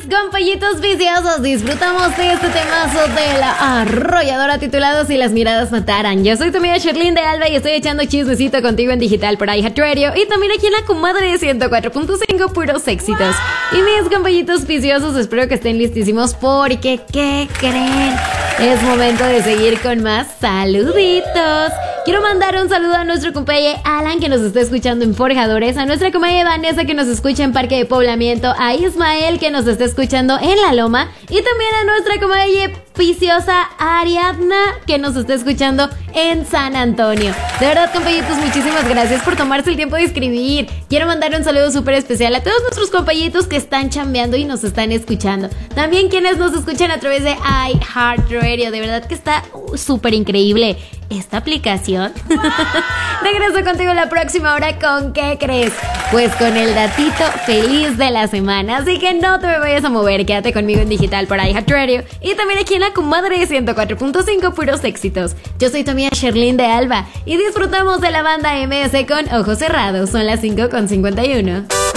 compañitos viciosos, disfrutamos de este temazo de la arrolladora titulado Si las miradas mataran. Yo soy tu amiga Sherlyn de Alba y estoy echando chismecito contigo en digital por iHeartRadio y también aquí en la comadre de 104.5, puros éxitos. Y mis compañitos viciosos, espero que estén listísimos porque, ¿qué creen? Es momento de seguir con más saluditos. Quiero mandar un saludo a nuestro compañero Alan, que nos está escuchando en Forjadores, a nuestra compañera Vanessa, que nos escucha en Parque de Poblamiento, a Ismael, que nos está escuchando en La Loma, y también a nuestra compañera viciosa Ariadna, que nos está escuchando en San Antonio. De verdad, compañitos, muchísimas gracias por tomarse el tiempo de escribir. Quiero mandar un saludo súper especial a todos nuestros compañitos que están chambeando y nos están escuchando. También quienes nos escuchan a través de iHeartRadio. De verdad que está súper increíble esta aplicación. Regreso contigo la próxima hora con ¿qué crees? Pues con el datito feliz de la semana. Así que no te me vayas a mover, quédate conmigo en digital por iHeartRadio y también aquí en la comadre de 104.5, puros éxitos. Yo soy tu amiga Sherlyn de Alba y disfrutamos de la banda MS con Ojos Cerrados. Son las 5:51.